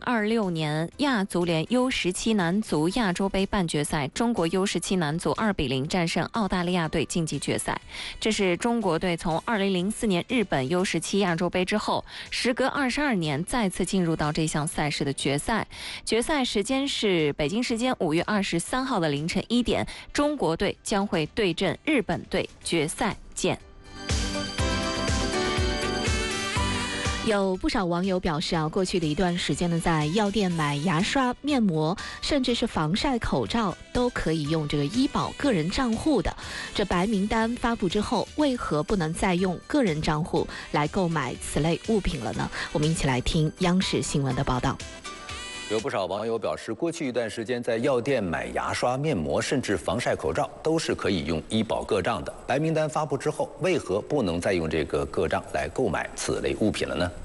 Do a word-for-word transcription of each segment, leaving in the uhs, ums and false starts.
二六年亚足联 U 十七 男足亚洲杯半决赛，中国 U 十七 男足二比零战胜澳大利亚队晋级决赛。这是中国队从二零零四年日本 U 十七 亚洲杯之后，时隔二十二年再次进入到这项赛事的决赛。决赛时间是北京时间五月二十三号的凌晨一点，中国队将会对阵日本队，决赛见。 有不少网友表示啊，过去的一段时间呢，在药店买牙刷、面膜，甚至是防晒口罩，都可以用这个医保个人账户的。这白名单发布之后，为何不能再用个人账户来购买此类物品了呢？我们一起来听央视新闻的报道。 有不少网友表示，过去一段时间在药店买牙刷、面膜，甚至防晒口罩，都是可以用医保个账的。白名单发布之后，为何不能再用这个个账来购买此类物品了呢？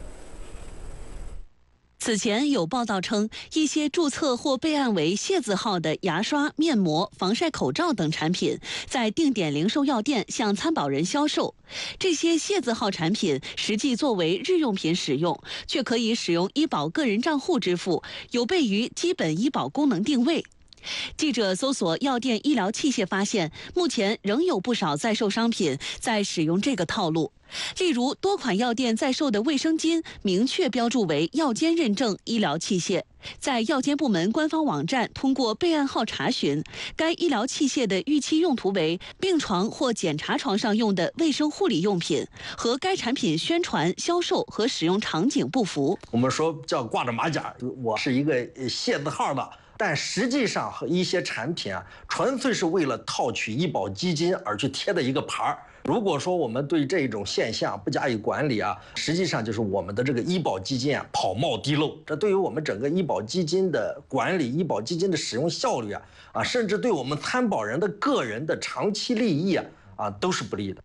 此前有报道称，一些注册或备案为谢字号的牙刷、面膜、防晒口罩等产品，在定点零售药店向参保人销售。这些谢字号产品实际作为日用品使用，却可以使用医保个人账户支付，有悖于基本医保功能定位。记者搜索药店医疗器械发现，目前仍有不少在售商品在使用这个套路。例如，多款药店在售的卫生巾明确标注为药监认证医疗器械，在药监部门官方网站通过备案号查询，该医疗器械的预期用途为病床或检查床上用的卫生护理用品，和该产品宣传、销售和使用场景不符。 我们说叫挂着马甲，我是一个谢字号的。但实际上，一些产品啊，纯粹是为了套取医保基金而去贴的一个牌儿。如果说我们对这种现象不加以管理啊，实际上就是我们的这个医保基金啊跑冒滴漏。这对于我们整个医保基金的管理、医保基金的使用效率啊啊，甚至对我们参保人的个人的长期利益啊啊都是不利的。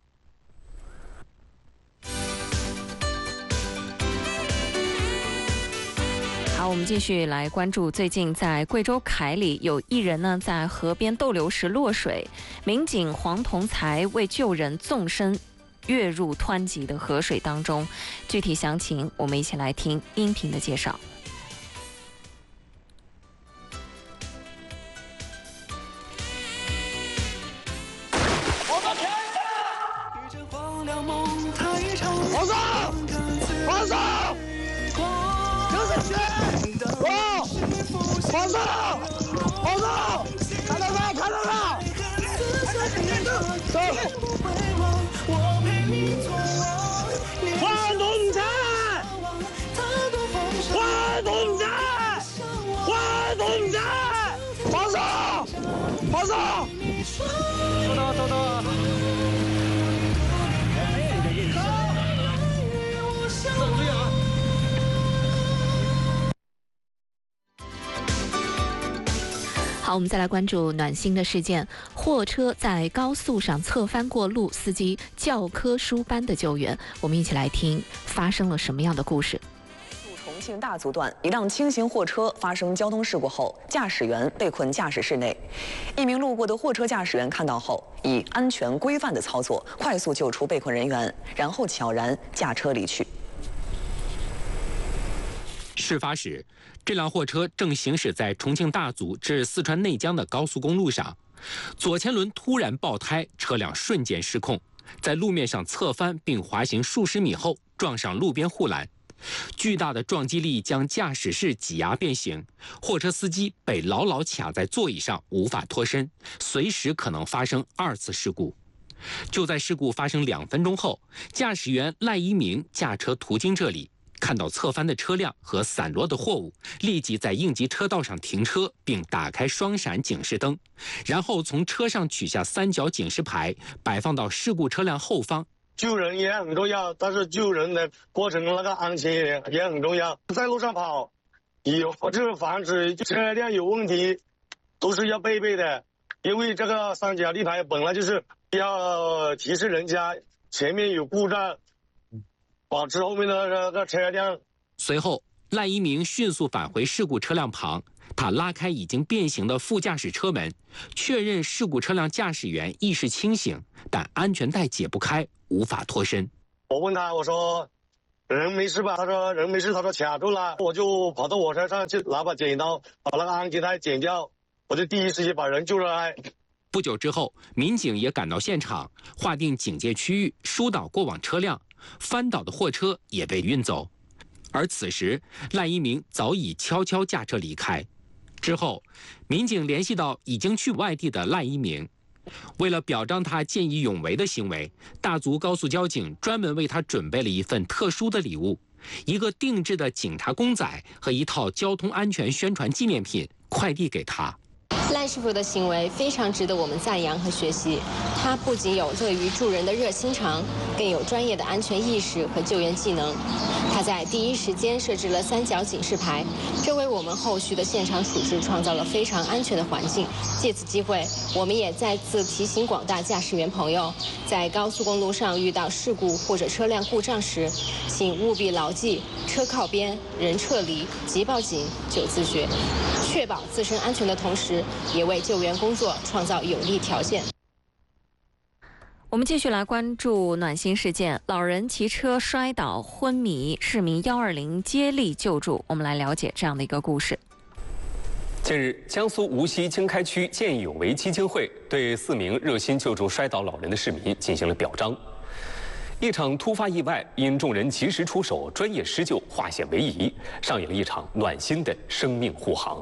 好，我们继续来关注最近在贵州凯里有一人呢在河边逗留时落水，民警黄同才为救人纵身跃入湍急的河水当中。具体详情我们一起来听音频的介绍。 黄总，黄总，就是血！哦，黄总，黄总，看到没？看到没？走！黄同才，黄同才，黄同才，黄总，黄总，收到，收到。 好，我们再来关注暖心的事件：货车在高速上侧翻过路，司机教科书般的救援。我们一起来听发生了什么样的故事。 重庆大足段，一辆轻型货车发生交通事故后，驾驶员被困驾驶室内。一名路过的货车驾驶员看到后，以安全规范的操作，快速救出被困人员，然后悄然驾车离去。 事发时，这辆货车正行驶在重庆大足至四川内江的高速公路上，左前轮突然爆胎，车辆瞬间失控，在路面上侧翻并滑行数十米后撞上路边护栏。巨大的撞击力将驾驶室挤压变形，货车司机被牢牢卡在座椅上，无法脱身，随时可能发生二次事故。就在事故发生两分钟后，驾驶员赖一鸣驾车途经这里，看到侧翻的车辆和散落的货物，立即在应急车道上停车，并打开双闪警示灯，然后从车上取下三角警示牌，摆放到事故车辆后方。 救人也很重要，但是救人的过程那个安全也也很重要。在路上跑，有就是防止车辆有问题，都是要备备的。因为这个三角立牌本来就是要提示人家前面有故障，保持后面的那个车辆。 随后，赖一鸣迅速返回事故车辆旁，他拉开已经变形的副驾驶车门，确认事故车辆驾驶员意识清醒，但安全带解不开，无法脱身。 我问他，我说人没事吧？他说人没事，他说卡住了，我就跑到火车上去拿把剪刀把那个安全带剪掉，我就第一时间把人救上来。 不久之后，民警也赶到现场，划定警戒区域，疏导过往车辆，翻倒的货车也被运走。而此时，赖一鸣早已悄悄驾车离开。之后，民警联系到已经去外地的赖一鸣，为了表彰他见义勇为的行为，大足高速交警专门为他准备了一份特殊的礼物，一个定制的警察公仔和一套交通安全宣传纪念品快递给他。 赖师傅的行为非常值得我们赞扬和学习。他不仅有乐于助人的热心肠，更有专业的安全意识和救援技能。他在第一时间设置了三角警示牌，这为我们后续的现场处置创造了非常安全的环境。借此机会，我们也再次提醒广大驾驶员朋友，在高速公路上遇到事故或者车辆故障时，请务必牢记车靠边、人撤离、即报警、九自觉，确保自身安全的同时，也为救援工作创造有利条件。 我们继续来关注暖心事件，老人骑车摔倒昏迷，市民一二零接力救助。我们来了解这样的一个故事。 近日，江苏无锡经开区见义勇为基金会对四名热心救助摔倒老人的市民进行了表彰。一场突发意外，因众人及时出手，专业施救，化险为夷，上演了一场暖心的生命护航。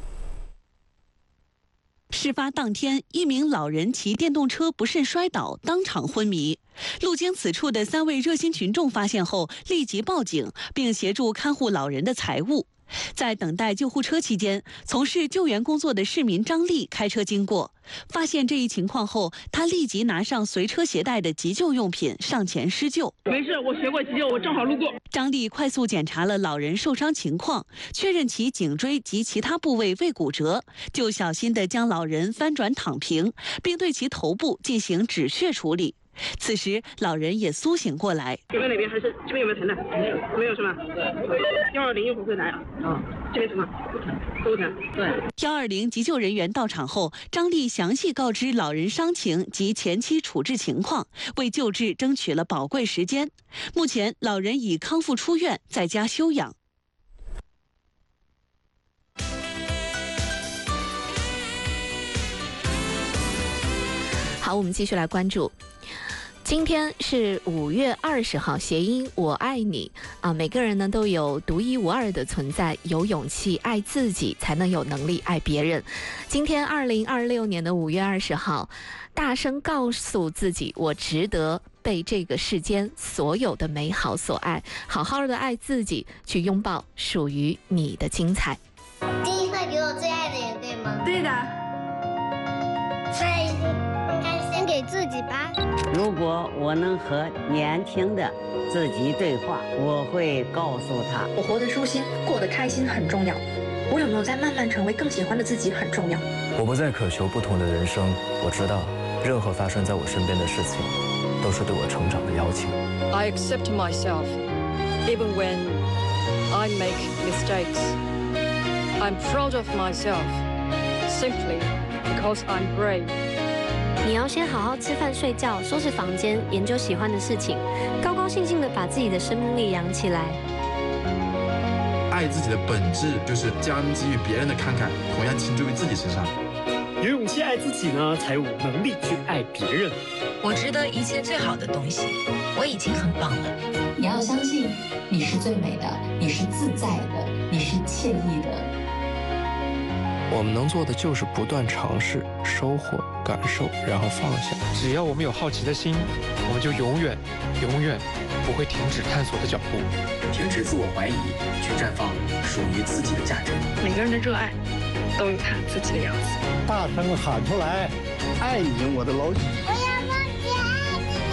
事发当天，一名老人骑电动车不慎摔倒，当场昏迷。路经此处的三位热心群众发现后，立即报警，并协助看护老人的财物。在等待救护车期间，从事救援工作的市民张丽开车经过，发现这一情况后，他立即拿上随车携带的急救用品上前施救。 没事，我学过急救，我正好路过。 张丽快速检查了老人受伤情况，确认其颈椎及其他部位未骨折，就小心地将老人翻转躺平，并对其头部进行止血处理。此时，老人也苏醒过来。 有没有哪边还是这边有没有疼的？没有，没有是吧？幺二零一会儿会来啊。啊，这边疼吗？不疼，都疼。对。 幺二零急救人员到场后，张丽详细告知老人伤情及前期处置情况，为救治争取了宝贵时间。目前，老人已康复出院，在家休养。 好，我们继续来关注。今天是五月二十号，谐音“我爱你”啊，每个人呢都有独一无二的存在，有勇气爱自己，才能有能力爱别人。今天二零二六年的五月二十号，大声告诉自己，我值得被这个世间所有的美好所爱，好好的爱自己，去拥抱属于你的精彩。 第一会给我最爱的人，对吗？ 对的。 所以，该先给自己吧。 如果我能和年轻的自己对话，我会告诉他， 我活得舒心，过得开心很重要。我有没有在慢慢成为更喜欢的自己很重要。 我不再渴求不同的人生，我知道，任何发生在我身边的事情，都是对我成长的邀请。 I accept myself, even when I make mistakes. I'm proud of myself, simply because I'm brave. 你要先好好吃饭、睡觉，收拾房间，研究喜欢的事情，高高兴兴的把自己的生命力养起来。 爱自己的本质就是将给予别人的慷慨，同样倾注于自己身上。 有勇气爱自己呢，才有能力去爱别人。 我值得一切最好的东西，我已经很棒了。 你要相信，你是最美的，你是自在的，你是惬意的。 我们能做的就是不断尝试、收获、感受，然后放下。 只要我们有好奇的心，我们就永远、永远不会停止探索的脚步。 停止自我怀疑，去绽放属于自己的价值。 每个人的热爱都有他自己的样子。 大声喊出来，爱你，我的老几！ 我要忘记爱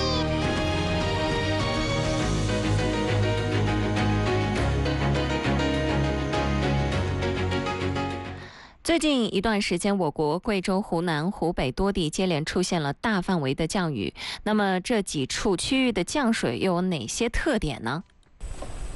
最近一段时间，我国贵州、湖南、湖北多地接连出现了大范围的降雨。那么这几处区域的降水又有哪些特点呢？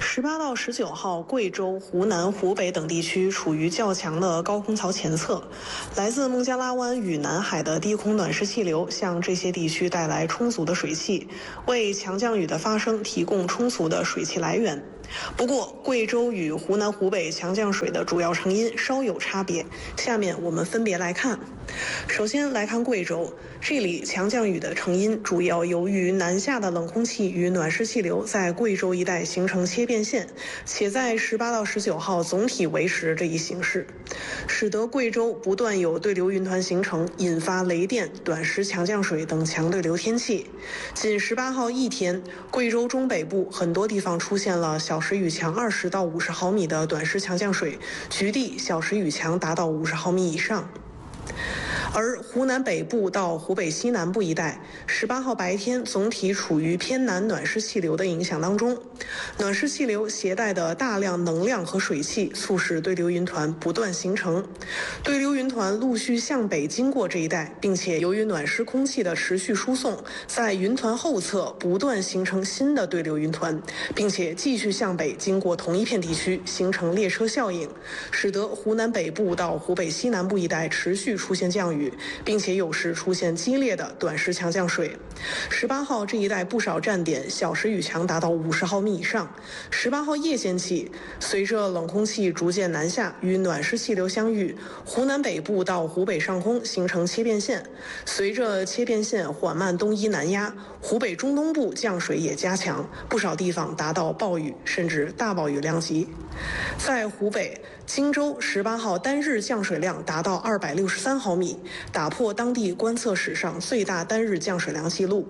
十八到十九号，贵州、湖南、湖北等地区处于较强的高空槽前侧，来自孟加拉湾与南海的低空暖湿气流向这些地区带来充足的水汽，为强降雨的发生提供充足的水汽来源。不过，贵州与湖南、湖北强降水的主要成因稍有差别。下面我们分别来看。首先来看贵州，这里强降雨的成因主要由于南下的冷空气与暖湿气流在贵州一带形成切变线，且在十八到十九号总体维持这一形势，使得贵州不断有对流云团形成，引发雷电、短时强降水等强对流天气。仅十八号一天，贵州中北部很多地方出现了小时雨强二十到五十毫米的短时强降水，局地小时雨强达到五十毫米以上。而湖南北部到湖北西南部一带，十八号白天总体处于偏南暖湿气流的影响当中，暖湿气流携带的大量能量和水汽，促使对流云团不断形成。对流云团陆续向北经过这一带，并且由于暖湿空气的持续输送，在云团后侧不断形成新的对流云团，并且继续向北经过同一片地区，形成列车效应，使得湖南北部到湖北西南部一带持续出现降雨，并且有时出现激烈的短时强降水。十八号这一带不少站点小时雨强达到五十毫米以上。十八号夜间起，随着冷空气逐渐南下，与暖湿气流相遇，湖南北部到湖北上空形成切变线。随着切变线缓慢东移南压，湖北中东部降水也加强，不少地方达到暴雨甚至大暴雨量级。在湖北荆州，十八号单日降水量达到二百六十三毫米，打破当地观测史上最大单日降水量记录。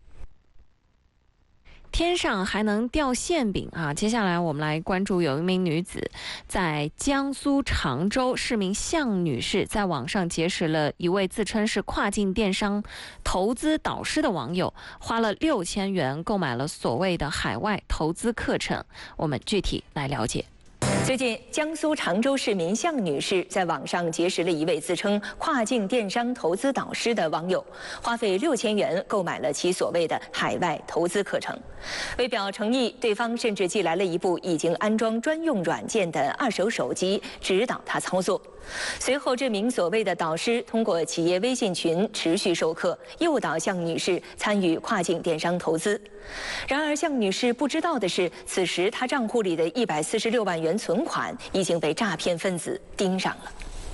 天上还能掉馅饼啊！接下来我们来关注，有一名女子在江苏常州，是名向女士，在网上结识了一位自称是跨境电商投资导师的网友，花了六千元购买了所谓的海外投资课程。我们具体来了解。 最近，江苏常州市民向女士在网上结识了一位自称跨境电商投资导师的网友，花费六千元购买了其所谓的海外投资课程。为表诚意，对方甚至寄来了一部已经安装专用软件的二手手机，指导他操作。随后，这名所谓的导师通过企业微信群持续授课，诱导向女士参与跨境电商投资。然而，向女士不知道的是，此时她账户里的一百四十六万元存款已经被诈骗分子盯上了。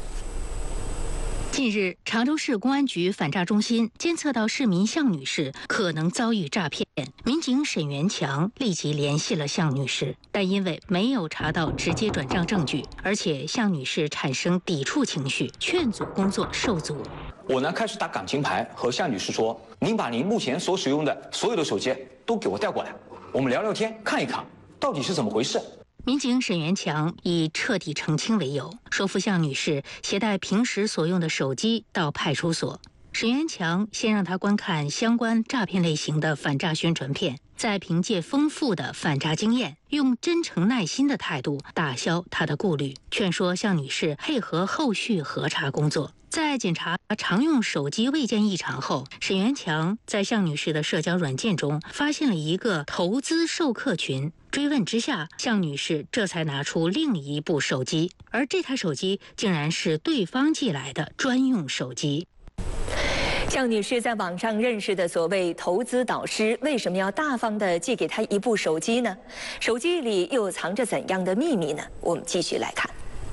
近日，常州市公安局反诈中心监测到市民向女士可能遭遇诈骗，民警沈元强立即联系了向女士，但因为没有查到直接转账证据，而且向女士产生抵触情绪，劝阻工作受阻。 我呢开始打感情牌，和向女士说：“您把您目前所使用的所有的手机都给我带过来，我们聊聊天，看一看到底是怎么回事。” 民警沈元强以彻底澄清为由，说服向女士携带平时所用的手机到派出所。沈元强先让她观看相关诈骗类型的反诈宣传片，再凭借丰富的反诈经验，用真诚耐心的态度打消她的顾虑，劝说向女士配合后续核查工作。在检查常用手机未见异常后，沈元强在向女士的社交软件中发现了一个投资授课群。追问之下，向女士这才拿出另一部手机，而这台手机竟然是对方寄来的专用手机。 向女士在网上认识的所谓投资导师，为什么要大方地寄给她一部手机呢？手机里又藏着怎样的秘密呢？我们继续来看。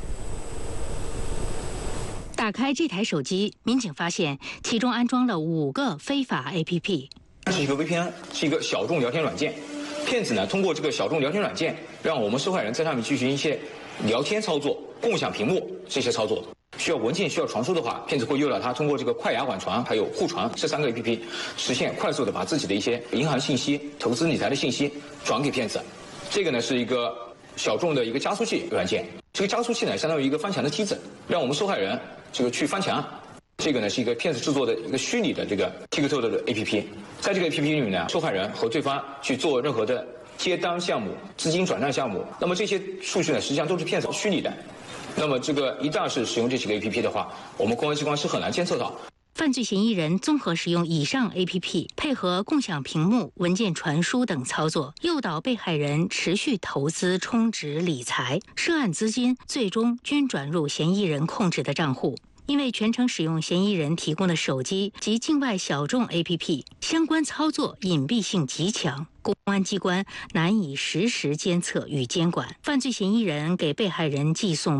打开这台手机，民警发现其中安装了五个非法 A P P。 这是一个 V P N， 是一个小众聊天软件。骗子呢，通过这个小众聊天软件，让我们受害人在上面进行一些聊天操作、共享屏幕这些操作。需要文件、需要传输的话，骗子会诱导他通过这个快牙缓传还有互传这三个 A P P， 实现快速的把自己的一些银行信息、投资理财的信息转给骗子。这个呢是一个小众的一个加速器软件。这个加速器呢，相当于一个翻墙的梯子，让我们受害人这个去翻墙。这个呢是一个骗子制作的一个虚拟的这个 TikTok 的 A P P， 在这个 A P P 里面呢，受害人和对方去做任何的接单项目、资金转账项目，那么这些数据呢，实际上都是骗子虚拟的。那么这个一旦是使用这几个 A P P 的话，我们公安机关是很难监测到。 犯罪嫌疑人综合使用以上 A P P， 配合共享屏幕、文件传输等操作，诱导被害人持续投资、充值、理财，涉案资金最终均转入嫌疑人控制的账户。因为全程使用嫌疑人提供的手机及境外小众 A P P， 相关操作隐蔽性极强，公安机关难以实时监测与监管。犯罪嫌疑人给被害人寄送